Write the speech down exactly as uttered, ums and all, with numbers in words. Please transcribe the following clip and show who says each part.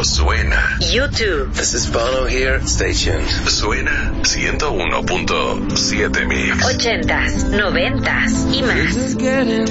Speaker 1: suena.
Speaker 2: YouTube.
Speaker 3: This is Bono here. Stay tuned.
Speaker 1: Suena ciento uno punto siete Mix.
Speaker 2: Ochentas, noventas y más.